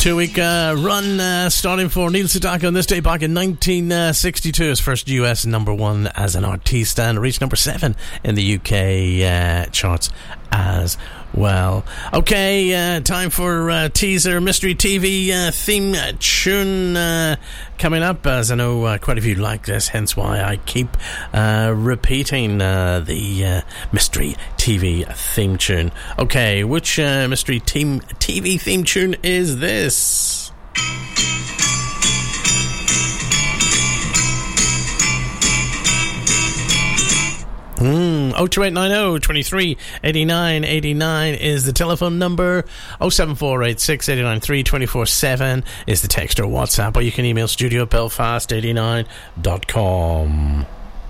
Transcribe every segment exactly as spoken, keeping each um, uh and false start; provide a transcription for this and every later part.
Two-week uh, run uh, starting for Neil Sedaka on this day back in nineteen sixty-two. His first U S number one as an artiste, and reached number seven in the U K uh, charts as well. Okay, uh, time for uh, teaser mystery T V uh, theme tune uh, coming up, as I know uh, quite a few like this, hence why I keep uh, repeating uh, the uh, mystery T V theme tune. Okay, which uh, mystery team T V theme tune is this? Mm, oh two eight nine oh, twenty-three eighty-nine eighty-nine is the telephone number. oh seven four eight six eight nine three two four seven is the text or WhatsApp, or you can email studio at belfast eighty-nine dot com.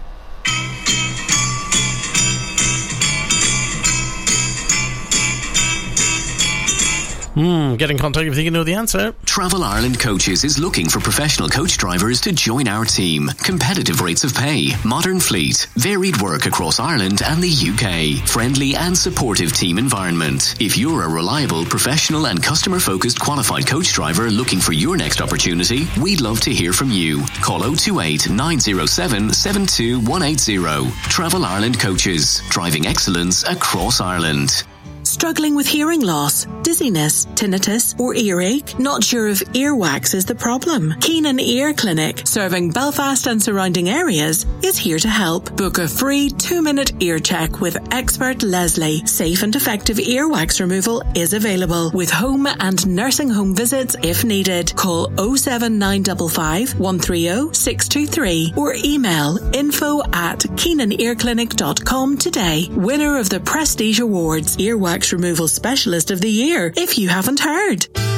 Hmm, get in contact if you can know the answer. Travel Ireland Coaches is looking for professional coach drivers to join our team. Competitive rates of pay, modern fleet, varied work across Ireland and the U K. Friendly and supportive team environment. If you're a reliable, professional and customer-focused qualified coach driver looking for your next opportunity, we'd love to hear from you. Call oh two eight nine oh seven seven two one eight oh. Travel Ireland Coaches. Driving excellence across Ireland. Struggling with hearing loss, dizziness, tinnitus or earache? Not sure if earwax is the problem? Keenan Ear Clinic, serving Belfast and surrounding areas, is here to help. Book a free two-minute ear check with expert Leslie. Safe and effective earwax removal is available with home and nursing home visits if needed. Call oh seven nine five five one three oh six two three or email info at keenan ear clinic dot com today. Winner of the Prestige Awards, Earwax Removal Specialist of the Year, if you haven't heard.